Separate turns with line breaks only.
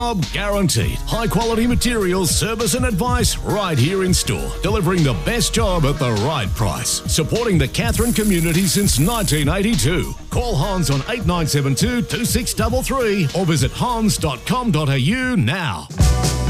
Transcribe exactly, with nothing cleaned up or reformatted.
Guaranteed. High quality materials, service and advice right here in store. Delivering the best job at the right price. Supporting the Katherine community since nineteen eighty-two. Call Hans on eight nine seven two, two six three three or visit hans dot com dot a u now.